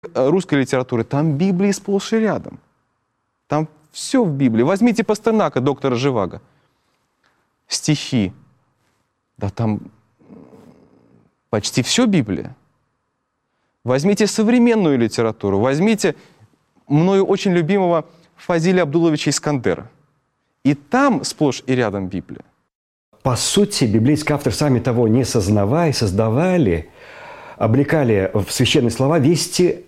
русской литературы, там Библии сплошь и рядом. Там все в Библии. Возьмите Пастернака, доктора Живаго. Стихи. Да там почти все Библия. Возьмите современную литературу. Возьмите мною очень любимого Фазиля Абдуловича Искандера. И там сплошь и рядом Библия. По сути, библейский автор, сами того не сознавая, создавали, облекали в священные слова вести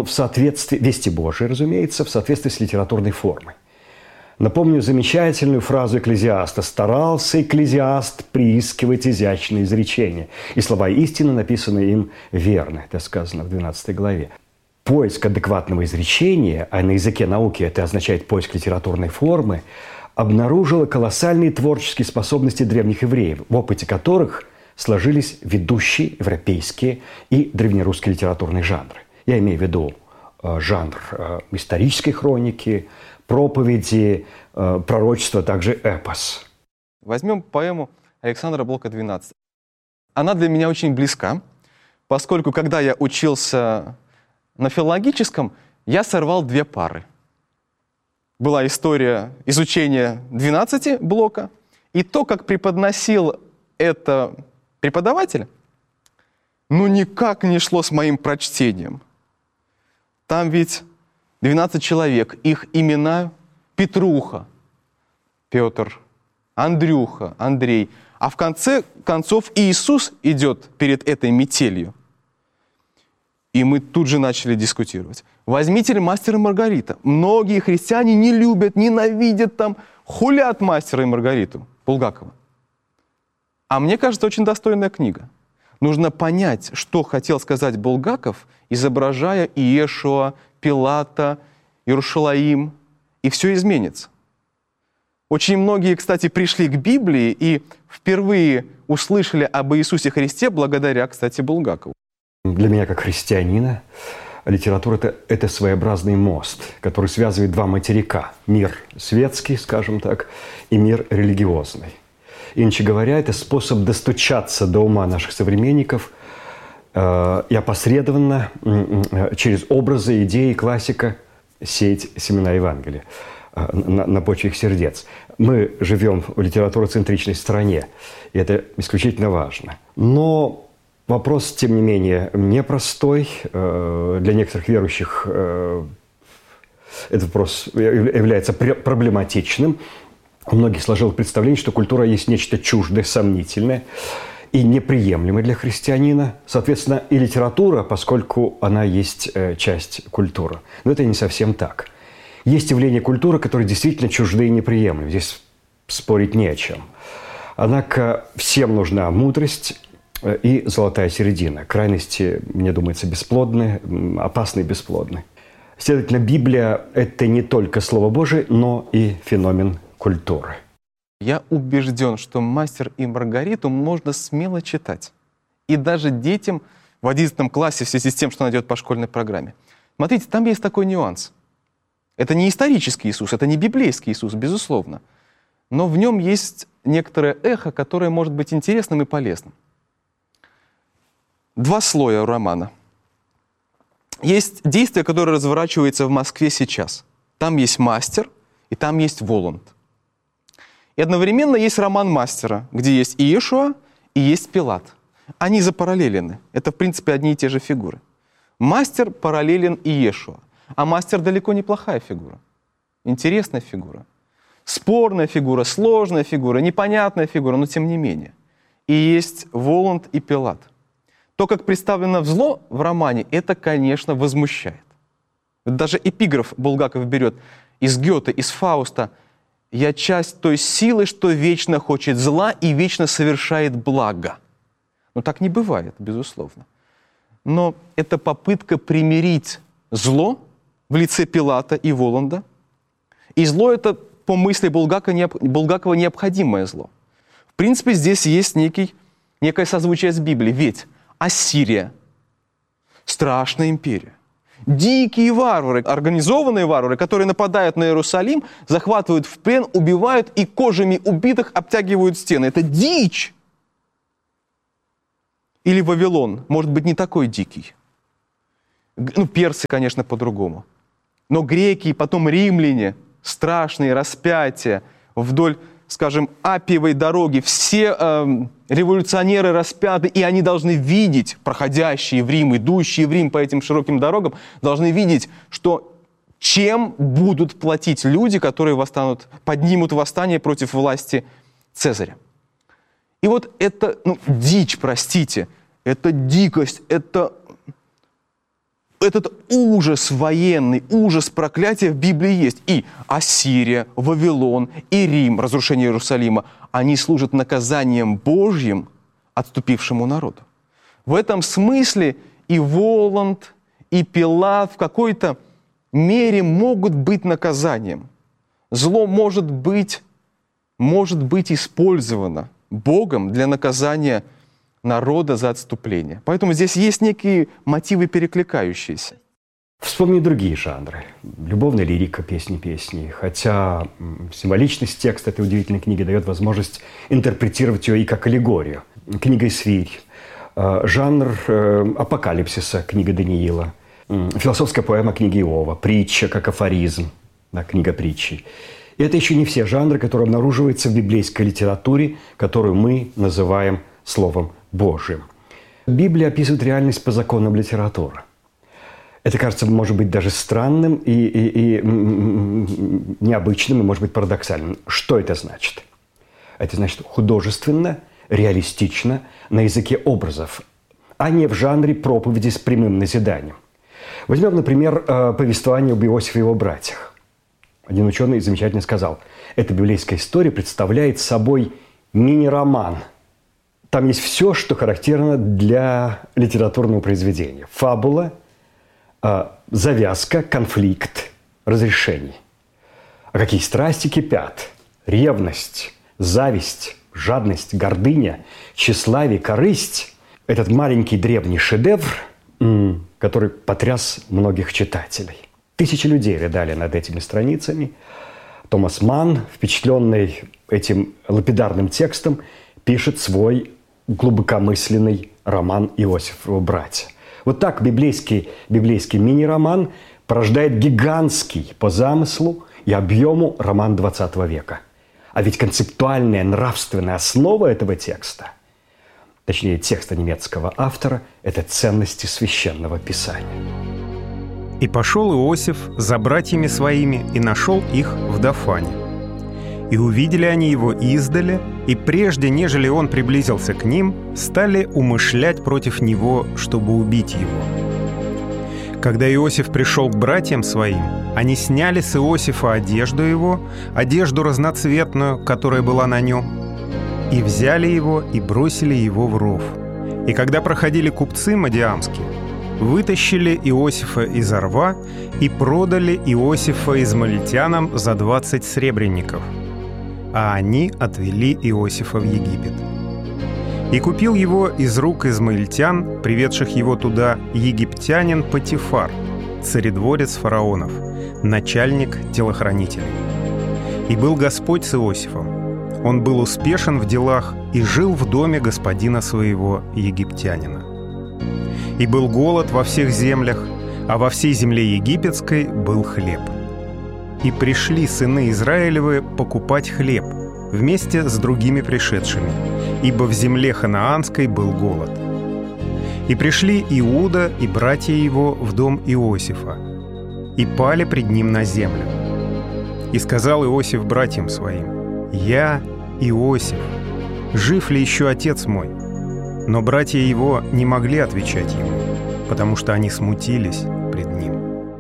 Божии, разумеется, в соответствии с литературной формой. Напомню замечательную фразу Экклезиаста: «Старался Экклезиаст приискивать изящные изречения». И слова истины, написанные им, верны. Это сказано в 12 главе. Поиск адекватного изречения, а на языке науки это означает поиск литературной формы, обнаружила колоссальные творческие способности древних евреев, в опыте которых сложились ведущие европейские и древнерусские литературные жанры. Я имею в виду жанр исторической хроники, проповеди, пророчества, также эпос. Возьмем поэму Александра Блока «12». Она для меня очень близка, поскольку, когда я учился на филологическом, я сорвал 2 пары. Была история изучения 12 Блока, и то, как преподносил это преподаватель, никак не шло с моим прочтением. Там ведь 12 человек, их имена: Петруха, Петр, Андрюха, Андрей. А в конце концов Иисус идет перед этой метелью. И мы тут же начали дискутировать. Возьмите «Мастера и Маргарита». Многие христиане не любят, ненавидят, хулят «Мастера и Маргариту» Булгакова. А мне кажется, очень достойная книга. Нужно понять, что хотел сказать Булгаков, изображая Иешуа, Пилата, Иерушалаим, и все изменится. Очень многие, кстати, пришли к Библии и впервые услышали об Иисусе Христе благодаря, кстати, Булгакову. Для меня, как христианина, литература – это своеобразный мост, который связывает 2 материка. Мир светский, скажем так, и мир религиозный. Иначе говоря, это способ достучаться до ума наших современников и опосредованно через образы, идеи, классика сеять семена Евангелия на почве их сердец. Мы живем в литературоцентричной стране, и это исключительно важно. Но вопрос, тем не менее, непростой. Для некоторых верующих этот вопрос является проблематичным. У многих сложилось представление, что культура есть нечто чуждое, сомнительное и неприемлемое для христианина. Соответственно, и литература, поскольку она есть часть культуры. Но это не совсем так. Есть явления культуры, которые действительно чужды и неприемлемы. Здесь спорить не о чем. Однако всем нужна мудрость и золотая середина. Крайности, мне думается, бесплодны, опасны и бесплодны. Следовательно, Библия – это не только Слово Божие, но и феномен культуры. Я убежден, что «Мастер и Маргариту» можно смело читать. И даже детям в 11 классе, в связи с тем, что она идет по школьной программе. Смотрите, там есть такой нюанс. Это не исторический Иисус, это не библейский Иисус, безусловно. Но в нем есть некоторое эхо, которое может быть интересным и полезным. 2 слоя романа. Есть действие, которое разворачивается в Москве сейчас. Там есть мастер, и там есть Воланд. И одновременно есть роман мастера, где есть Иешуа и есть Пилат. Они запараллелены. Это, в принципе, одни и те же фигуры. Мастер параллелен Иешуа. А мастер далеко не плохая фигура. Интересная фигура. Спорная фигура, сложная фигура, непонятная фигура, но тем не менее. И есть Воланд и Пилат. То, как представлено зло в романе, это, конечно, возмущает. Даже эпиграф Булгаков берет из Гёте, из Фауста: «Я часть той силы, что вечно хочет зла и вечно совершает благо». Так не бывает, безусловно. Но это попытка примирить зло в лице Пилата и Воланда. И зло это, по мысли Булгакова, необходимое зло. В принципе, здесь есть некое созвучие с Библией. Ведь Ассирия – страшная империя. Дикие варвары, организованные варвары, которые нападают на Иерусалим, захватывают в плен, убивают и кожами убитых обтягивают стены. Это дичь! Или Вавилон, может быть, не такой дикий. Персы, конечно, по-другому. Но греки и потом римляне, страшные распятия вдоль, скажем, Аппиевой дороги, все революционеры распяты, и они должны видеть, проходящие в Рим, идущие в Рим по этим широким дорогам, должны видеть, что чем будут платить люди, которые поднимут восстание против власти Цезаря. И вот это дичь, простите, это дикость, этот ужас военный, ужас проклятия в Библии есть. И Ассирия, Вавилон, и Рим, разрушение Иерусалима, они служат наказанием Божьим отступившему народу. В этом смысле и Воланд, и Пилат в какой-то мере могут быть наказанием. Зло может быть использовано Богом для наказания народа за отступление. Поэтому здесь есть некие мотивы перекликающиеся. Вспомни другие жанры. Любовная лирика, песни. Хотя символичность текста этой удивительной книги дает возможность интерпретировать ее и как аллегорию. Книга «Свирь», жанр апокалипсиса, книга Даниила, философская поэма книги Иова, притча как афоризм, книга притчи. И это еще не все жанры, которые обнаруживаются в библейской литературе, которую мы называем Словом Божьим. Библия описывает реальность по законам литературы. Это кажется, может быть, даже странным и необычным, и, может быть, парадоксальным. Что это значит? Это значит художественно, реалистично, на языке образов, а не в жанре проповеди с прямым назиданием. Возьмем, например, повествование об Иосифе и его братьях. Один ученый замечательно сказал, эта библейская история представляет собой мини-роман. Там есть все, что характерно для литературного произведения. Фабула, завязка, конфликт, разрешение. А какие страсти кипят? Ревность, зависть, жадность, гордыня, тщеславие, корысть. Этот маленький древний шедевр, который потряс многих читателей. Тысячи людей рыдали над этими страницами. Томас Манн, впечатленный этим лапидарным текстом, пишет свой глубокомысленный роман «Иосиф и его братья». Вот так библейский мини-роман порождает гигантский по замыслу и объему роман XX века. А ведь концептуальная нравственная основа этого текста, точнее текста немецкого автора, это ценности священного писания. «И пошел Иосиф за братьями своими, и нашел их в Дофане. И увидели они его издали, и прежде, нежели он приблизился к ним, стали умышлять против него, чтобы убить его. Когда Иосиф пришел к братьям своим, они сняли с Иосифа одежду его, одежду разноцветную, которая была на нем, и взяли его и бросили его в ров. И когда проходили купцы мадиамские, вытащили Иосифа из рва и продали Иосифа измаильтянам за 20 сребреников, а они отвели Иосифа в Египет. И купил его из рук измаильтян, приведших его туда, египтянин Потифар, царедворец фараонов, начальник телохранителей. И был Господь с Иосифом. Он был успешен в делах и жил в доме господина своего египтянина. И был голод во всех землях, а во всей земле египетской был хлеб. И пришли сыны Израилевы покупать хлеб вместе с другими пришедшими, ибо в земле ханаанской был голод. И пришли Иуда и братья его в дом Иосифа, и пали пред ним на землю. И сказал Иосиф братьям своим: «Я Иосиф, жив ли еще отец мой?» Но братья его не могли отвечать ему, потому что они смутились пред ним.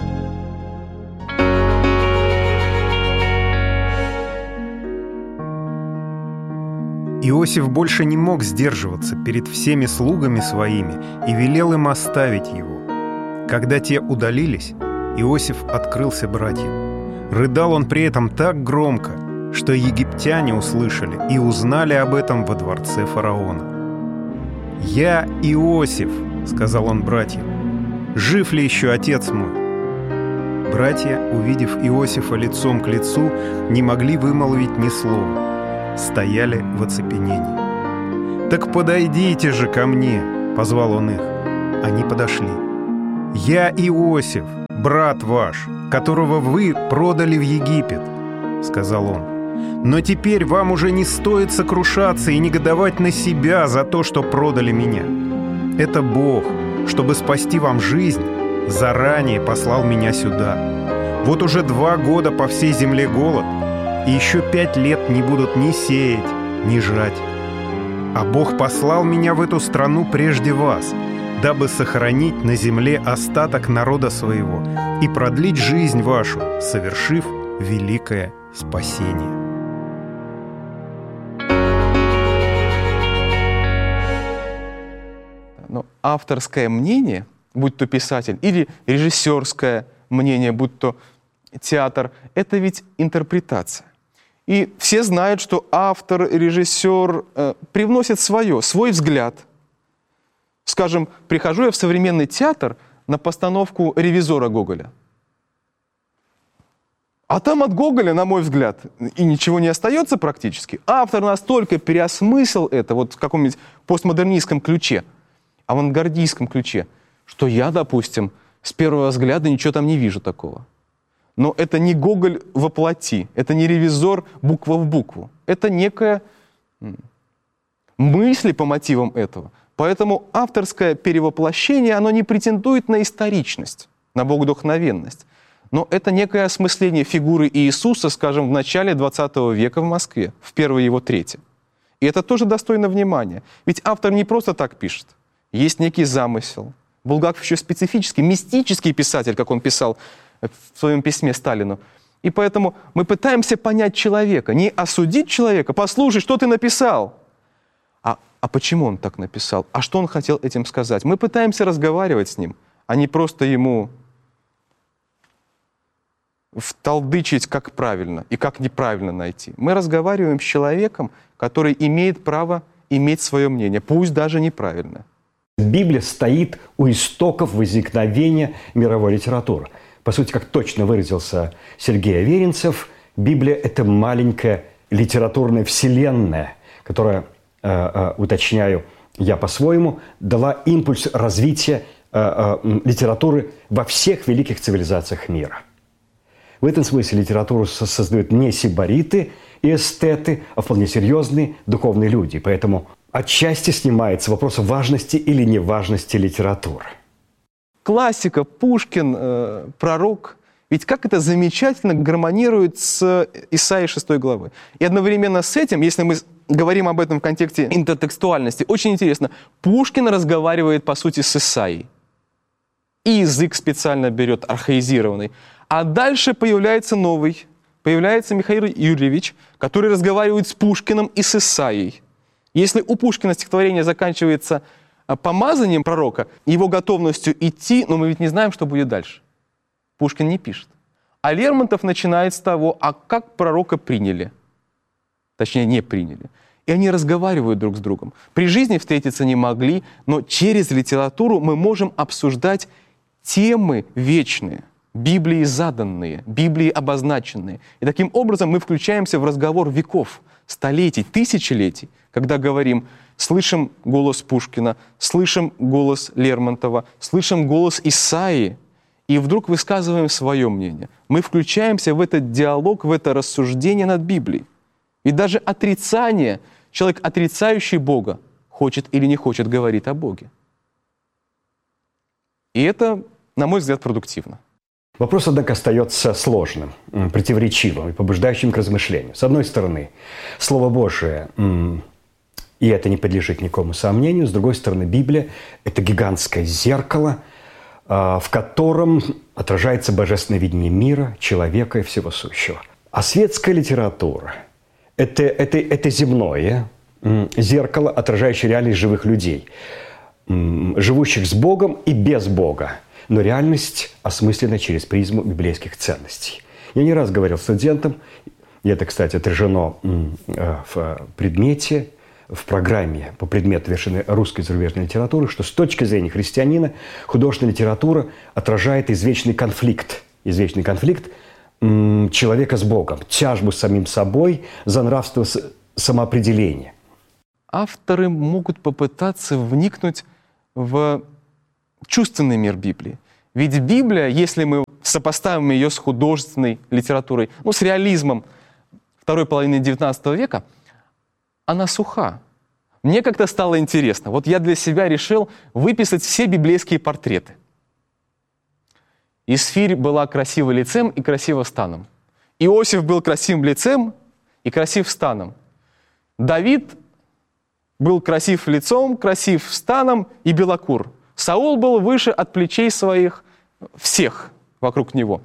Иосиф больше не мог сдерживаться перед всеми слугами своими и велел им оставить его. Когда те удалились, Иосиф открылся братьям. Рыдал он при этом так громко, что египтяне услышали и узнали об этом во дворце фараона. «Я Иосиф», — сказал он братьям, — «жив ли еще отец мой?» Братья, увидев Иосифа лицом к лицу, не могли вымолвить ни слова, стояли в оцепенении. «Так подойдите же ко мне», — позвал он их. Они подошли. «Я Иосиф, брат ваш, которого вы продали в Египет», — сказал он. «Но теперь вам уже не стоит сокрушаться и негодовать на себя за то, что продали меня. Это Бог, чтобы спасти вам жизнь, заранее послал меня сюда. Вот уже 2 года по всей земле голод, и еще 5 лет не будут ни сеять, ни жать. А Бог послал меня в эту страну прежде вас, дабы сохранить на земле остаток народа своего и продлить жизнь вашу, совершив великое спасение». Но авторское мнение, будь то писатель, или режиссерское мнение, будь то театр, это ведь интерпретация. И все знают, что автор, режиссер привносит свой взгляд. Скажем, прихожу я в современный театр на постановку «Ревизора» Гоголя. А там от Гоголя, на мой взгляд, и ничего не остается практически. Автор настолько переосмыслил это вот в каком-нибудь постмодернистском ключе, авангардистском ключе, что я, допустим, с первого взгляда ничего там не вижу такого. Но это не Гоголь воплоти, это не «Ревизор» буква в букву. Это некая мысль по мотивам этого. Поэтому авторское перевоплощение, оно не претендует на историчность, на богодухновенность. Но это некое осмысление фигуры Иисуса, скажем, в начале 20 века в Москве, в первой его трети. И это тоже достойно внимания. Ведь автор не просто так пишет. Есть некий замысел. Булгаков еще специфический, мистический писатель, как он писал в своем письме Сталину. И поэтому мы пытаемся понять человека, не осудить человека, послушай, что ты написал. А почему он так написал? А что он хотел этим сказать? Мы пытаемся разговаривать с ним, а не просто ему вталдычить, как правильно и как неправильно найти. Мы разговариваем с человеком, который имеет право иметь свое мнение, пусть даже неправильное. Библия стоит у истоков возникновения мировой литературы. По сути, как точно выразился Сергей Аверинцев, Библия – это маленькая литературная вселенная, которая, уточняю я по-своему, дала импульс развития литературы во всех великих цивилизациях мира. В этом смысле литературу создают не сибариты и эстеты, а вполне серьезные духовные люди. Поэтому отчасти снимается вопрос важности или неважности литературы. Классика, Пушкин, пророк. Ведь как это замечательно гармонирует с Исаией 6 главы. И одновременно с этим, если мы говорим об этом в контексте интертекстуальности, очень интересно, Пушкин разговаривает, по сути, с Исаией. И язык специально берет, архаизированный. А дальше появляется новый. Появляется Михаил Юрьевич, который разговаривает с Пушкиным и с Исаией. Если у Пушкина стихотворение заканчивается помазанием пророка, его готовностью идти, но мы ведь не знаем, что будет дальше. Пушкин не пишет. А Лермонтов начинает с того, а как пророка приняли. Точнее, не приняли. И они разговаривают друг с другом. При жизни встретиться не могли, но через литературу мы можем обсуждать темы вечные, Библии заданные, Библии обозначенные. И таким образом мы включаемся в разговор веков, столетий, тысячелетий, когда говорим, слышим голос Пушкина, слышим голос Лермонтова, слышим голос Исаии, и вдруг высказываем свое мнение. Мы включаемся в этот диалог, в это рассуждение над Библией. И даже отрицание, человек, отрицающий Бога, хочет или не хочет, говорит о Боге. И это, на мой взгляд, продуктивно. Вопрос, однако, остается сложным, противоречивым и побуждающим к размышлению. С одной стороны, Слово Божие, и это не подлежит никакому сомнению. С другой стороны, Библия – это гигантское зеркало, в котором отражается божественное видение мира, человека и всего сущего. А светская литература – это земное зеркало, отражающее реальность живых людей, живущих с Богом и без Бога. Но реальность осмыслена через призму библейских ценностей. Я не раз говорил студентам, и это, кстати, отражено в предмете, в программе по предмету вершины русской и зарубежной литературы, что с точки зрения христианина художественная литература отражает извечный конфликт человека с Богом, тяжбу с самим собой за нравственное самоопределение. Авторы могут попытаться вникнуть в чувственный мир Библии. Ведь Библия, если мы сопоставим ее с художественной литературой, с реализмом второй половины XIX века, она суха. Мне как-то стало интересно. Вот я для себя решил выписать все библейские портреты. Исфирь была красива лицем и красива станом. Иосиф был красивым лицем и красив станом. Давид был красив лицом, красив станом и белокур. Саул был выше от плечей своих всех вокруг него.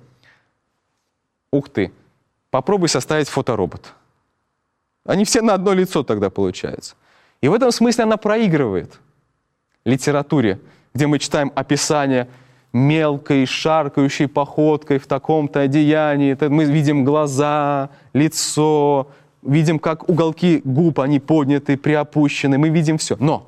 Ух ты, попробуй составить фоторобот. Они все на одно лицо тогда получаются. И в этом смысле она проигрывает литературе, где мы читаем описание мелкой, шаркающей походкой в таком-то одеянии. Мы видим глаза, лицо, видим, как уголки губ, они подняты, приопущены. Мы видим все. Но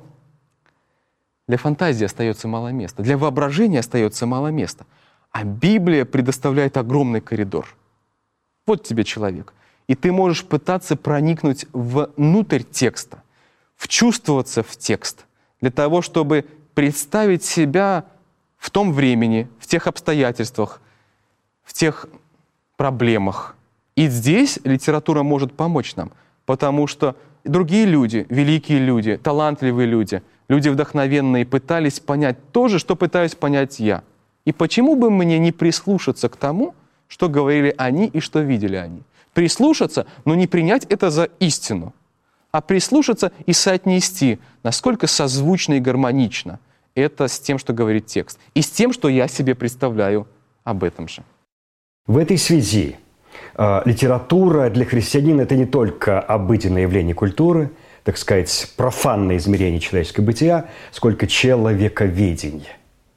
для фантазии остается мало места, для воображения остается мало места. А Библия предоставляет огромный коридор. Вот тебе человек. И ты можешь пытаться проникнуть внутрь текста, вчувствоваться в текст, для того, чтобы представить себя в том времени, в тех обстоятельствах, в тех проблемах. И здесь литература может помочь нам, потому что другие люди, великие люди, талантливые люди, люди вдохновенные, пытались понять то же, что пытаюсь понять я. И почему бы мне не прислушаться к тому, что говорили они и что видели они? Прислушаться, но не принять это за истину, а прислушаться и соотнести, насколько созвучно и гармонично это с тем, что говорит текст, и с тем, что я себе представляю об этом же. В этой связи литература для христианина – это не только обыденное явление культуры, так сказать, профанное измерение человеческого бытия, сколько человековедение.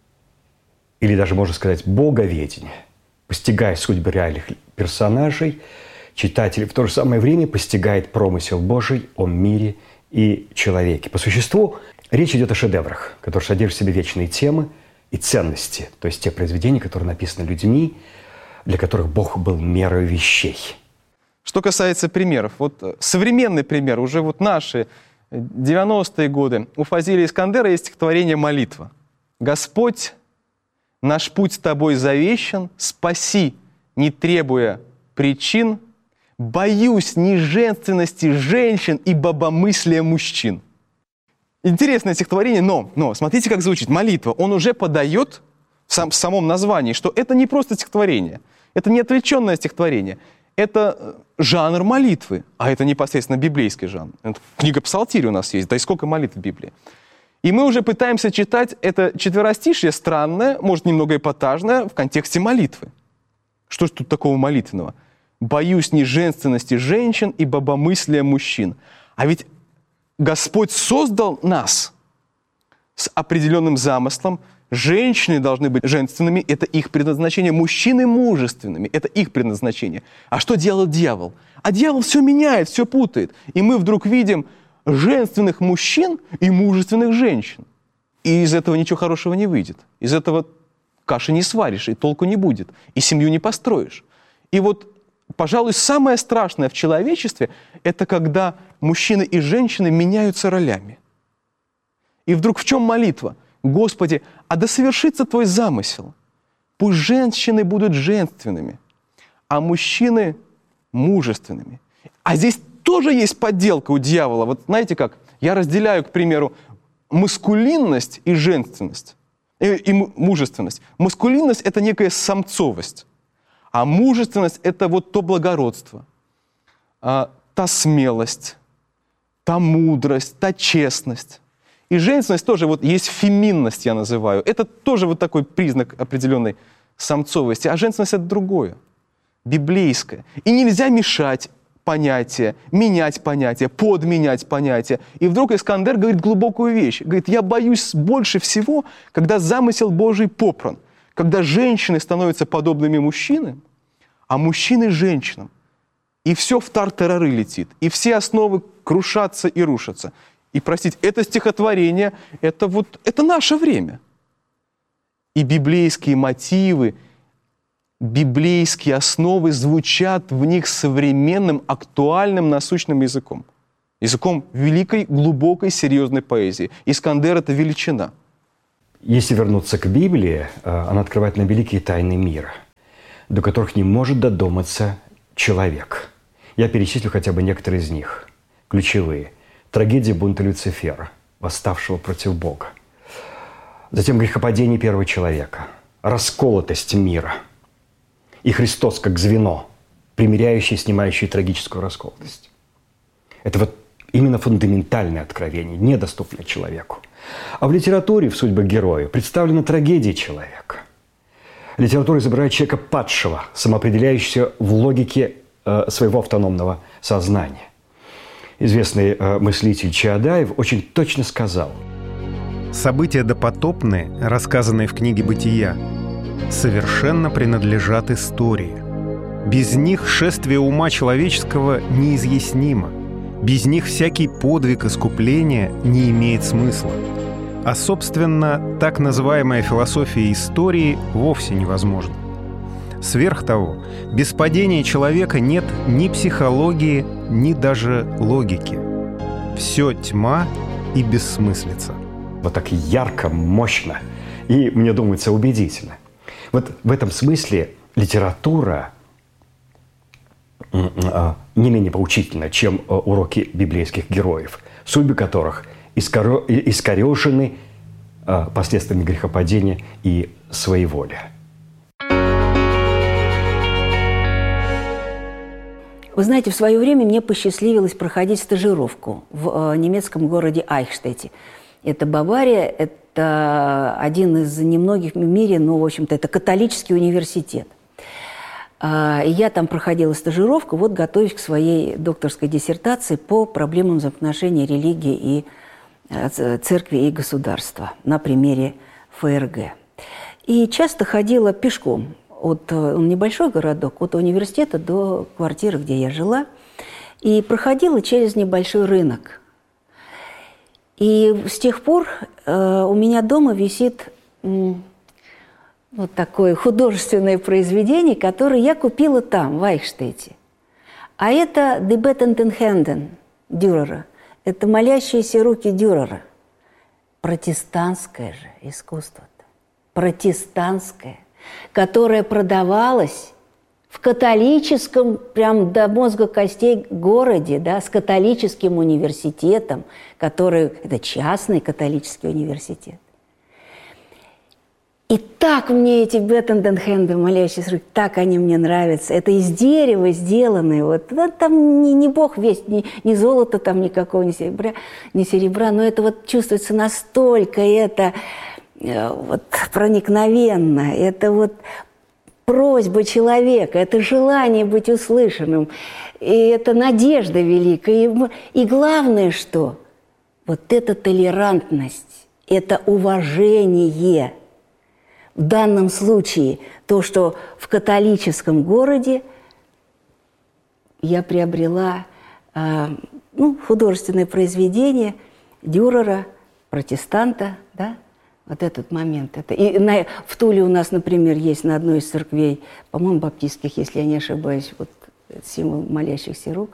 Или даже, можно сказать, боговедение. Постигая судьбы реальных персонажей, читатель в то же самое время постигает промысел Божий о мире и человеке. По существу речь идет о шедеврах, которые содержат в себе вечные темы и ценности, то есть те произведения, которые написаны людьми, для которых Бог был мерой вещей. Что касается примеров, вот современный пример, уже вот наши 90-е годы, у Фазилия Искандера есть стихотворение «Молитва». «Господь, наш путь с тобой завещан, спаси, не требуя причин, боюсь неженственности женщин и богомыслия мужчин». Интересное стихотворение, но смотрите, как звучит. Молитва. Он уже подает в самом названии, что это не просто стихотворение, это не отвлеченное стихотворение, это жанр молитвы, а это непосредственно библейский жанр. Книга Псалтирь у нас есть, да и сколько молитв в Библии. И мы уже пытаемся читать это четверостишье странное, может, немного эпатажное, в контексте молитвы. Что ж тут такого молитвенного? «Боюсь неженственности женщин и богомыслия мужчин». А ведь Господь создал нас с определенным замыслом. Женщины должны быть женственными, это их предназначение. Мужчины мужественными, это их предназначение. А что делает дьявол? А дьявол все меняет, все путает. И мы вдруг видим женственных мужчин и мужественных женщин. И из этого ничего хорошего не выйдет. Из этого каши не сваришь, и толку не будет, и семью не построишь. И вот, пожалуй, самое страшное в человечестве – это когда мужчины и женщины меняются ролями. И вдруг в чем молитва? Господи, а да совершится Твой замысел. Пусть женщины будут женственными, а мужчины мужественными. А здесь тоже есть подделка у дьявола. Вот знаете как? Я разделяю, к примеру, маскулинность и женственность, и мужественность. Маскулинность – это некая самцовость, а мужественность – это вот то благородство, та смелость, та мудрость, та честность. И женственность тоже, вот есть феминность, я называю. Это тоже вот такой признак определенной самцовости. А женственность – это другое, библейское. И нельзя мешать понятия, менять понятия, подменять понятия. И вдруг Искандер говорит глубокую вещь. Говорит, я боюсь больше всего, когда замысел Божий попран, когда женщины становятся подобными мужчинам, а мужчины – женщинам. И все в тартарары летит, и все основы крушатся и рушатся. И, простите, это стихотворение, это наше время. И библейские мотивы, библейские основы звучат в них современным, актуальным, насущным языком. Языком великой, глубокой, серьезной поэзии. Искандер – это величина. Если вернуться к Библии, она открывает нам великие тайны мира, до которых не может додуматься человек. Я перечислю хотя бы некоторые из них. Ключевые. Трагедия бунта Люцифера, восставшего против Бога. Затем грехопадение первого человека, расколотость мира. И Христос как звено, примиряющий и снимающий трагическую расколотость. Это вот именно фундаментальное откровение, недоступное человеку. А в литературе в «Судьбах героя» представлена трагедия человека. Литература изображает человека падшего, самоопределяющегося в логике своего автономного сознания. Известный мыслитель Чаадаев очень точно сказал: события допотопные, рассказанные в книге «Бытия», совершенно принадлежат истории. Без них шествие ума человеческого неизъяснимо. Без них всякий подвиг искупления не имеет смысла. А, собственно, так называемая философия истории вовсе невозможна. Сверх того, без падения человека нет ни психологии, ни даже логики. Все тьма и бессмыслица. Вот так ярко, мощно и, мне думается, убедительно. Вот в этом смысле литература не менее поучительна, чем уроки библейских героев, судьбы которых искорежены последствиями грехопадения и своеволия. Вы знаете, в свое время мне посчастливилось проходить стажировку в немецком городе Айхштетте. Это Бавария, это один из немногих в мире, но, в общем-то, это католический университет. И я там проходила стажировку, вот готовясь к своей докторской диссертации по проблемам взаимоотношений религии и церкви и государства на примере ФРГ. И часто ходила пешком от небольшой городок, от университета до квартиры, где я жила, и проходила через небольшой рынок. И с тех пор у меня дома висит вот такое художественное произведение, которое я купила там, в Айхштетте. А это «Die betenden Händen» Дюрера. Это «Молящиеся руки» Дюрера. Протестантское же искусство-то. Протестантское, которое продавалось в католическом, прям до мозга костей городе, да, с католическим университетом, который, это частный католический университет. И так мне эти беттенденхенды, молящиеся руки, так они мне нравятся. Это из дерева сделанные. Вот. Там не бог весть, ни золота там никакого, ни серебра, но это вот чувствуется настолько, это вот проникновенно, это вот просьба человека, это желание быть услышанным, и это надежда великая. И главное, что вот эта толерантность, это уважение. В данном случае то, что в католическом городе я приобрела художественное произведение Дюрера, протестанта, да, вот этот момент. В Туле у нас, например, есть на одной из церквей, по-моему, баптистских, если я не ошибаюсь, вот символ молящихся рук.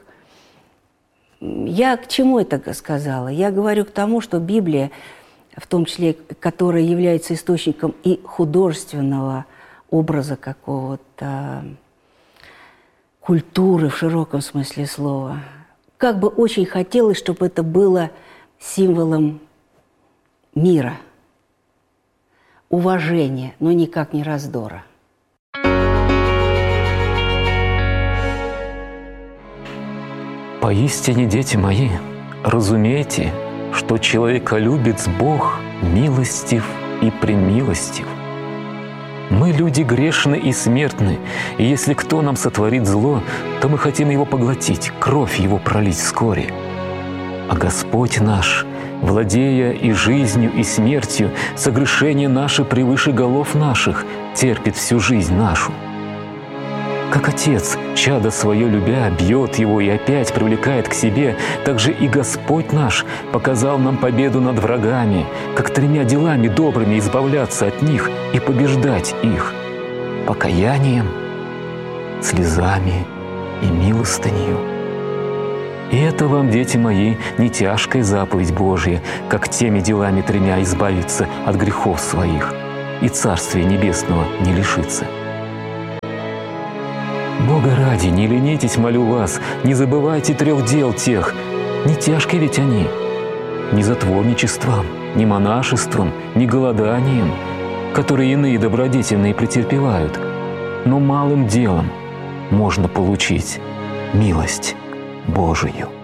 Я к чему это сказала? Я говорю к тому, что Библия, в том числе, которая является источником и художественного образа какого-то, культуры в широком смысле слова, как бы очень хотелось, чтобы это было символом мира, уважения, но никак не раздора. Поистине, дети мои, разумейте, что человеколюбец Бог милостив и премилостив. Мы люди грешны и смертны, и если кто нам сотворит зло, то мы хотим его поглотить, кровь его пролить вскоре. А Господь наш, владея и жизнью, и смертью, согрешение наше превыше голов наших, терпит всю жизнь нашу. Как Отец, чадо свое любя, бьет его и опять привлекает к себе, так же и Господь наш показал нам победу над врагами, как 3 делами добрыми избавляться от них и побеждать их, покаянием, слезами и милостынью. И это вам, дети мои, не тяжкая заповедь Божия, как теми делами 3 избавиться от грехов своих и Царствия Небесного не лишиться. Бога ради, не ленитесь, молю вас, не забывайте 3 дел тех, не тяжкие ведь они, ни затворничеством, ни монашеством, ни голоданием, которые иные добродетельные претерпевают, но малым делом можно получить милость Божию.